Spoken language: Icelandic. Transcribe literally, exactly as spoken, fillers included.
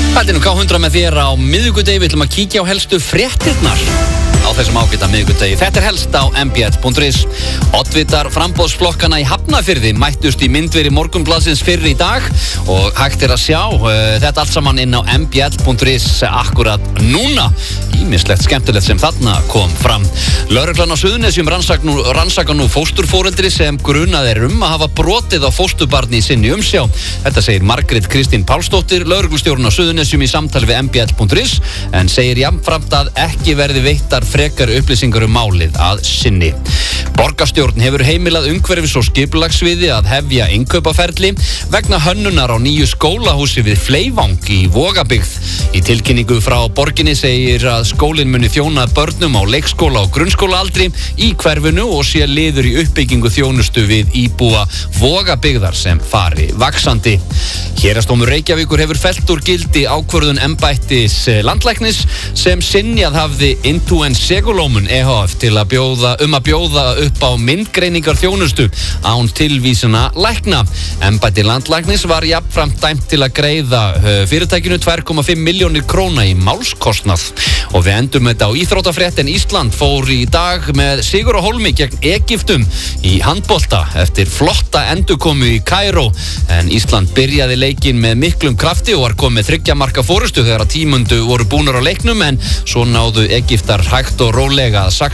Þetta er nú K hundrað með þér á miðvikudegi. Við ætlum að kíkja á helstu fréttirnar á þessum ágæta miðvikudegi. Þetta er helst á m b l punktur is. Oddvitar framboðsflokkana í Hafnarfirði mættust í myndveri Morgunblaðsins fyrr í dag og hægt er að sjá uh, þetta allt saman inn á m b l punktur is akkurat núna. Ýmislegt skemmtilegt sem þarna kom fram. Lögreglan á Suðurnesjum rannsaka nú fósturforeldri sem grunað er um að hafa brotið á fósturbarni í sinni umsjá. Þetta segir Margrét Kristín Pálsdóttir, lögreglustjórinn á Suðurnesjum í samtali við m b l punktur is, en segir jafnframt að ekki verði veittar frekar upplýsingar um málið að sinni. Borgarstjórn hefur heimilað umhverfis- og skipulagssviði að hefja innkaupaferli vegna hönnunar á nýju skólahúsi við Fleivang í Vogabyggð. Í tilkynningu frá borginni segir að skólinn muni þjóna börnum á leikskóla og grunnskólaaldri í hverfinu og sé liður í uppbyggingu þjónustu við íbúa Vogabyggðar sem fari vaxandi. Héraðsdómur Reykjavíkur hefur fellt úr gildi ákvörðun embættis landlæknis sem synjað hafði Intuens Segulómun e h f til að bjóða, um að bjóða upp á myndgreiningar þjónustu án tilvísuna lækna. Embætti landlæknis var jafnframt dæmt til að greiða fyrirtækinu tvö komma fimm milljónir króna í málskostnað. Og við endum þetta á íþróttafrétt, en Ísland fór í dag með sigur á hólmi gegn Egyptum í handbolta eftir flotta endurkomu í Kaíró, en Ísland byrjaði leikinn með miklum krafti og var komið þriggja marka fórystu þegar að tímundu voru búnir á leiknum, en svo náðu Egyptar hægt og rólega að saxa